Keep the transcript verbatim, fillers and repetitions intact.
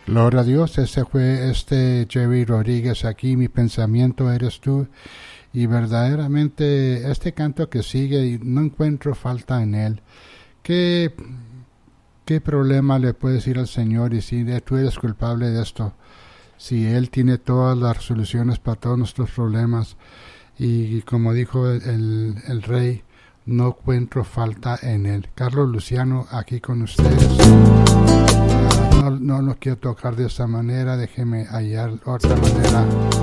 Gloria a Dios, ese fue este Jerry Rodríguez aquí, mi pensamiento eres tú. Y verdaderamente este canto que sigue, no encuentro falta en él. ¿Qué, qué problema le puedes decir al Señor y si tú eres culpable de esto? Si Él tiene todas las resoluciones para todos nuestros problemas. Y como dijo el, el rey, no encuentro falta en Él. Carlos Luciano aquí con ustedes. No, no lo quiero tocar de esta manera, déjeme hallar otra manera.